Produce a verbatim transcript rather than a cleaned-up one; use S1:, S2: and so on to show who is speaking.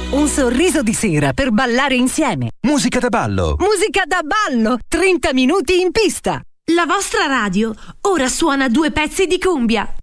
S1: Un sorriso di sera per ballare insieme.
S2: Musica da ballo.
S1: Musica da ballo. trenta minuti in pista.
S3: La vostra radio ora suona due pezzi di cumbia.